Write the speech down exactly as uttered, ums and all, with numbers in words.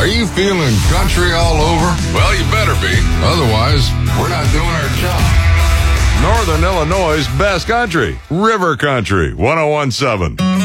Are you feeling country all over? Well, you better be. Otherwise, we're not doing our job. Northern Illinois' best country, River Country, one oh one point seven.